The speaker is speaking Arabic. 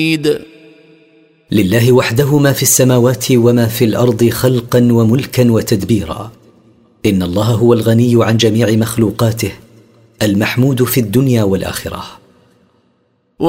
لله وحده ما في السماوات وما في الأرض خلقا وملكا وتدبيرا. إن الله هو الغني عن جميع مخلوقاته، المحمود في الدنيا والآخرة.